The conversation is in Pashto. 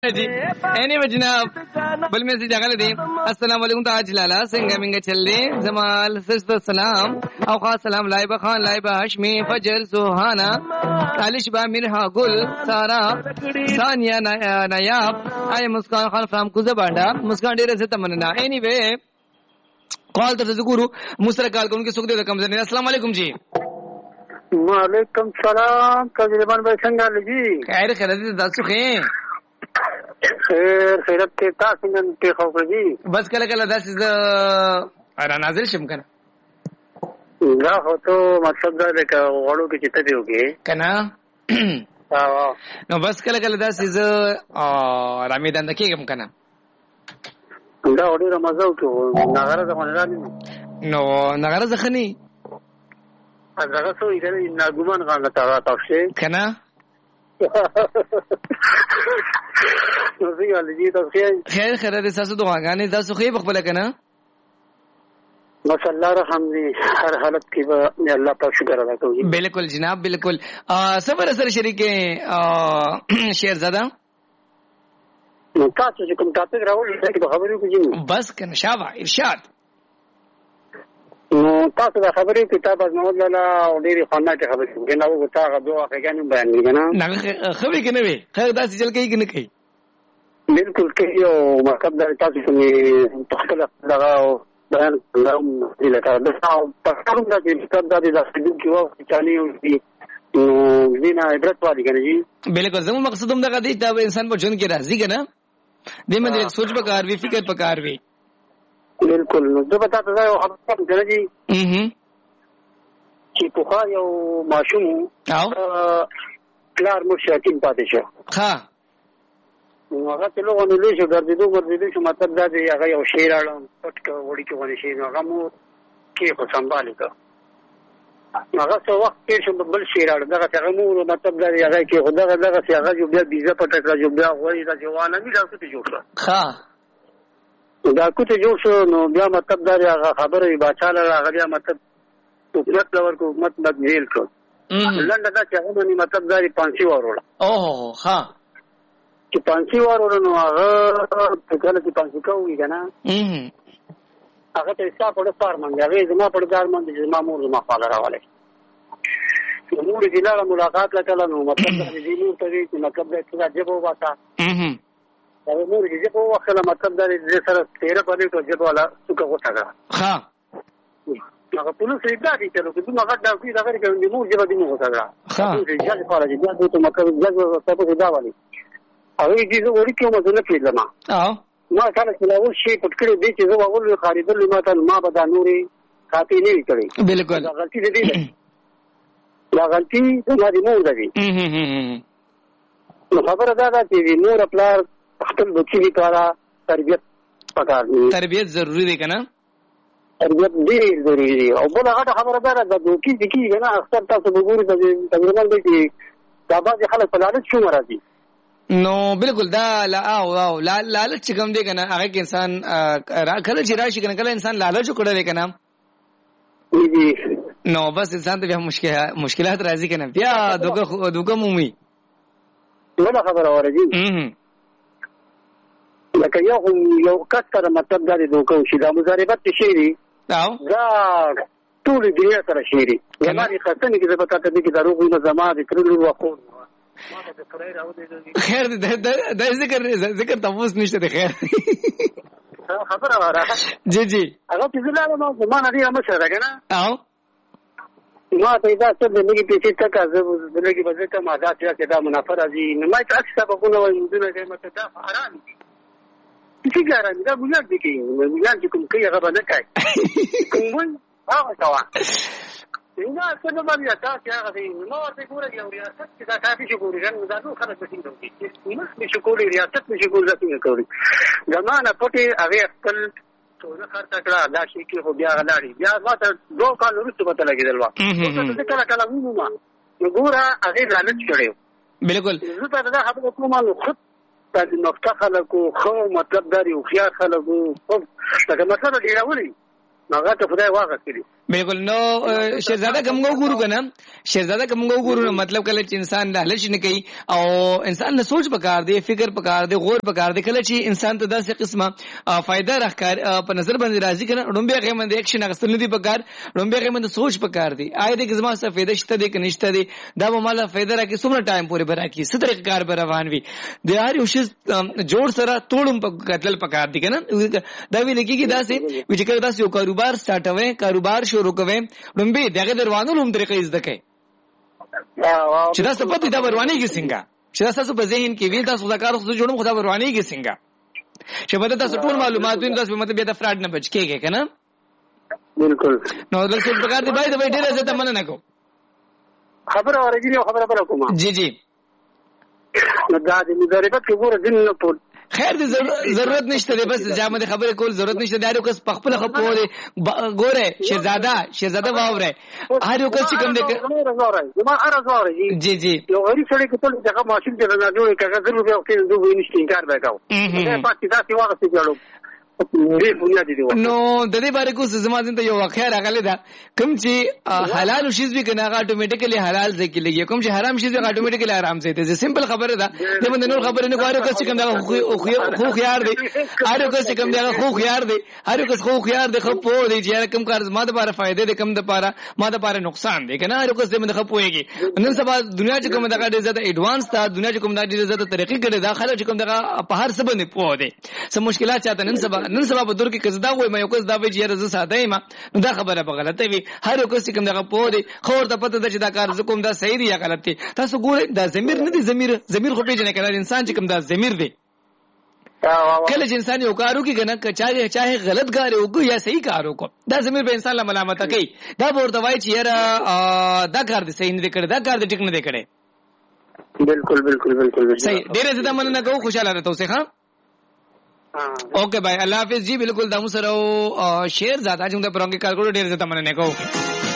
जी anyway जनाब बल में से जगह दे अस्सलाम वालेकुम ताज लाला सिंगा मिंगा चल्ले जमाल सस्त सलाम औखा सलाम लाइबा खान लाइबा हशमी फजल सुहाना आलिशबा मिरहा गुल सारा सानिया नायाब आय मुस्कान खान फ्राम कुजबांडा मुस्कान डेरे से तमन्ना anyway कॉल तो ज़रूर मुस्तर कॉल को उनके सुख दे रकम से अस्सलाम वालेकुम जी वालेकुम सलाम कजरबान भाई संगा जी खैर खैर दस सुखे خیر خیرت ته تاسو نن په خو کوي بس کله کله داس را نازل شم کنه دا هو ته مطلب دا ده غوړو کې چته دیوږي کنه نو بس کله کله داس را میدان دکېږم کنه دا وړي رمضان ته نغره زمونه نو نغره ځخني هغه څو یې نه ګمان غاڼه تاسو کنه خیر خیر دې تاسو دعاګانې تاسو خو په خپل کنه ماشاءالله رحم دې هر حالت کې به الله پاک شکر ادا کوي بالکل جناب بالکل صبر سره شریک شعر زده نو تاسو چې کوم ټاپک راوړل دا خبرې کوي بس کنه شابه ارشاد نو تاسو دا خبرې کتاب از نو لاله او ډېری خاناته خبرې کوي نو غوتا غو اخیګانو بیان کیږي نه خبرې کنه وي خیر داسې چل کوي کنه کوي بالکل کوي او مطلب دا تاسو کومې تخلق دغه بیان کوم لکه دا په کوم دا چې کتاب دا د څه کې وو چې نو وینا عبرت والی کنه جی بالکل زمو مقصد هم دا دی دا انسان په ژوند کې راځي کنه دې باندې سوچ پکار وی فکر پکار وی بالکل نو زه به تاسو ته یو خبره کوم جی چې په خا یو ماشوم کلار مرشدین پاتې شو ها نو هغه ته لوګو نو لې شو ګرځېدو شو مطلب دا دی هغه یو شیر اړه پټ وړي کې ونی شي نو هغه مو کې په سنبالي کا هغه څو وخت کې شو بل شیر اړه دا هغه مو مطلب دا دی هغه کې خدای هغه جو بیا بيزه پټ کړ جو بیا وایي دا جوانه نه دا څه جوړه ها دا کوته جوړ شو نو بیا مطلب دا هغه خبره باچاله هغه بیا مطلب حکومت لور کو حکومت بدل کړ لنډه دا چې هغه باندې مطلب دا 500 وروړه اوه ها چې 500 وروړه نو هغه کله چې 500 کوي کنه هغه ته حساب په فار باندې هغه زما په ګار باندې زما مور زما خاله راواله نو دې لاله ملاقات وکړه نو مطلب دې نور ته چې مطلب دا چې جبو واسه دا مور دې په وخت مطلب دا دې سره 13 باندې ته جبو والا څوک وټاګه ها هغه پولیس ایدا دي چې نو کوم هغه دا کوي دا کوي چې مور جبو دې مو وټاګه ها دې ځل په اړه دې ته مطلب ځل تاسو دا والی هغه دې زه ورته کوم ځل پیلم ما کله چې لاول شي پټ کړی دې چې زه اول خریدل ما ته ما به دا نوري خاطی نه کړی بالکل غلطی دې لا غلطی د مور ده نو خبره دا ده چې مور خپل خپل بچی لپاره تربیت پکار دی تربیت ضروری دی کنه تربیت ډیر ضروری دی او بل هغه خبره ده د دوکي دي کنه اکثر تاسو وګورئ د تجربه دي چې دا باندې خلک په لالچ شو راځي نو بالکل دا لالچ کوم دی کنه هغه انسان کله چې راشي کنه کله انسان لالچ وکړي کنه نو بس انسان ته بیا مشکلات راځي کنه بیا دوګه مومي ولا خبره ورځي لکه یو کثر مطلب دا دوګه شي دا مزاربت شيري دا ټول دنیا سره شيري یماري خاصني کې زبتا ته دي کې دروغ نه زما د ترلو وقور خیر دا ذکر تفوس نشته دی خیر خبره وره جی جی هغه چې زلاله نو زمانه دی هم سره کنه او ما ته دا څه د لګي پیسې تک از د لګي بځه ته ما دا چې دا منافر ازي نه ما ته اکثر په کومه وندونه کې مته دا حرام دي چې ګاران دا ګویا دي کې ګویا چې کوم کې هغه باندې کوي کوم هغه تا څنګه څنګه باندې تاسو هغه دې نو ته ګورئ یو ریاست چې دا کافي شکر غن دا نو خلک بشین دوی نو شکر ریاست نشي ګول ځکه کوي زمانہ پټي هغه خپل څو خرڅ کړه دا شي کې خو بیا غلاړي بیا ماته دوه کال وروسته پته لګیدل وا څه کله کله وینم نو ګوره هغه لعنت کړو بالکل زه ته دا خبره کوم نو خود د نقطه خلکو خو مطلب داري او خيار خلکو لکه مثلا ډیراولي هغه ته خدای واغ کړی بالکل نو شهزاده کوم ګورو کنه شهزاده کوم ګورو مطلب کله چې انسان لالچ نه کوي او انسان نه سوچ پکار دی فکر پکار دی غور پکار دی کله چې انسان ته داسې قسمه فائدہ راخکار په نظر باندې راځي کنه رومبه غیمه د اکشن اغستل دی پکار رومبه غیمه د سوچ پکار دی آی دې زما څه فائدہ شته دی کنه شته دی دا به مال فائدہ راکې څومره ټایم پورې برا کی ست طریقې کار به روان وي د هر یو شی جوړ سره توړم قتل پکار دی کنه دا وی لګي کی داسې چې کله داسې یو کاروبار سٹارټوي کاروبار شروع کوي رومبه دغه دروازو لوم طریقې زده کوي چې دا څه پته دا ورواني کې څنګه چې تاسو په ذهن کې وی تاسو دا کار خو جوړم خدا ورواني کې څنګه چې په تاسو ټول معلومات وین تاسو مطلب دا فراډ نه بچ کېږي کنه بالکل نو دلته پکار دی باید ډېر عزت مننه کو خبره ورګي خبره کوم جی جی نو دا د مدربت کې ګوره دین نه پور خیر دې ضرورت نشته دی بس جامه خبره کول ضرورت نشته دی هر یو کس خپل خپل ګوره شهزاده واوره هر یو کس چې کوم دی ما ارزوره جی جی یو غریب سړی کتل چې ماشین ته نه جوړ کړه ضرور به وکړي دوه نشته انکار وکاو پاتې دا سی واغ څه جوړو نو د دې باره کو زما دین ته یو واقعه راغلی دا کوم چې حلال شیز به کنه اتوماتیکلی حلال ځکه لګي کوم چې حرام شیز به اتوماتیکلی حرام ځي ته سمپل خبره ده د باندې نور خبره نه کوي کس کوم دا خو خيار دی هر کس کوم دا خو خيار دی هر کس خو خيار دی خو په دې چې کوم کار زما د لپاره فائدې دي کوم د لپاره ما د لپاره نقصان دی کنه هر کس دې باندې خو پويږي نن سبا دنیا چې کوم دا ډېر زیاته ایڈوانس تا دنیا چې کوم دا ډېر زیاته طریقې کړي دا خلک چې کوم دا په هر څه باندې پوه دي سم مشکلات چاته نن سبا په دور کې کزدا وای مې یو کس دا وی چې رز ساده ما نو دا خبره په غلطه وي هر یو کس کوم دغه پوه دی خو ورته پته ده چې دا کار زکوم دا صحیح دی یا غلط دی تاسو ګورئ دا ضمیر نه دی ضمیر خو پیژنې کړه انسان چې کوم دا ضمیر دی کله چې انسان یو کارو کې کنه چاهه غلط کار وکړي یا صحیح کار وکړي دا ضمیر به انسان له ملامت کوي دا ورته وای چې یاره دا کار دی صحیح نه دی کړی دا کار دی ټیک نه دی کړی بالکل صحیح ډېر زړه مننه کوم خوشاله راته اوسه ها اوکے بھائی اللہ حافظ جی بالکل دمو سره شیر زاده چې موږ پرونګه کار کړو ډېر زړه مننه کوم